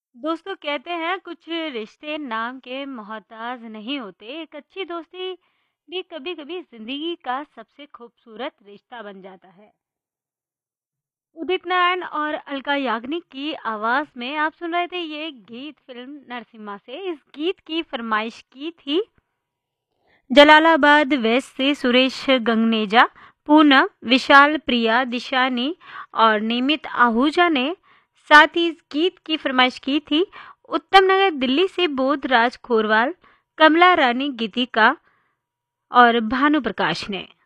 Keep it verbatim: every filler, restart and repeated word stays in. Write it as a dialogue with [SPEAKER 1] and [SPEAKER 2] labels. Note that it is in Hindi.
[SPEAKER 1] दोस्तों कहते हैं कुछ रिश्ते नाम के मोहताज नहीं होते। एक अच्छी दोस्ती भी कभी-कभी जिंदगी का सबसे खूबसूरत रिश्ता बन जाता है। उदित नारायण और अलका याग्निक की आवाज में आप सुन रहे थे ये गीत फिल्म नरसिम्हा से। इस गीत की फरमाइश की थी जलालाबाद वेस्ट से सुरेश गंगनेजा, पूनम, विशाल, प्रिया, दिशानी और निमित आहूजा ने। साथ ही इस गीत की फरमाइश की थी उत्तम नगर दिल्ली से बोधराज खोरवाल, कमला रानी गीतिका और भानु प्रकाश ने।